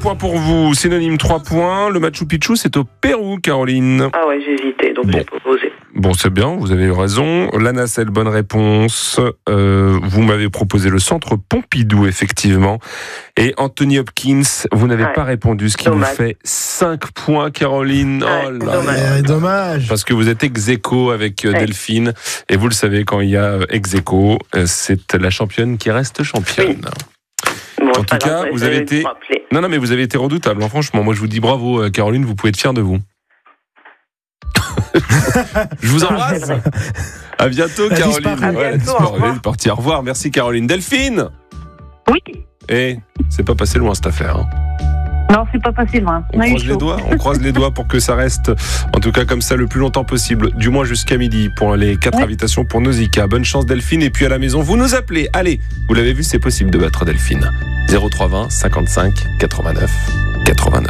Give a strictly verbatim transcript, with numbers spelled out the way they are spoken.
points pour vous. Synonyme trois points. Le Machu Picchu, c'est au Pérou, Caroline. Ah ouais, j'ai hésité, donc Bon. j'ai proposé. Bon, c'est bien, vous avez eu raison. La nacelle, bonne réponse. Euh, vous m'avez proposé le centre Pompidou, effectivement. Et Anthony Hopkins, vous n'avez Ouais. pas répondu, ce qui Dommage. vous fait cinq points, Caroline. Ouais, Oh là dommage. là. Eh, dommage. Parce que vous êtes ex aequo avec euh, Ouais. Delphine. Et vous le savez, quand il y a euh, ex aequo, euh, c'est la championne qui reste championne. Bon, En c'est tout pas cas, grave, vous je avez vais été- me rappeler. Non, non, mais vous avez été redoutable. hein. Franchement, moi, je vous dis bravo, euh, Caroline. Vous pouvez être fière de vous. Je vous embrasse. À bientôt, Elle Caroline. disparaît. À Ouais, elle bientôt, disparaît. au revoir. Elle est partie. Au revoir. Merci, Caroline. Delphine. Oui. Eh, c'est pas passé loin cette affaire. hein. Non, c'est pas passé loin. On a eu croise les chaud. doigts. On croise les doigts pour que ça reste, en tout cas comme ça, le plus longtemps possible. Du moins jusqu'à midi pour les quatre Ouais. invitations pour Nausicaa. Bonne chance, Delphine. Et puis à la maison, vous nous appelez. Allez, vous l'avez vu, c'est possible de battre Delphine. zéro trois vingt cinquante-cinq quatre-vingt-neuf quatre-vingt-neuf.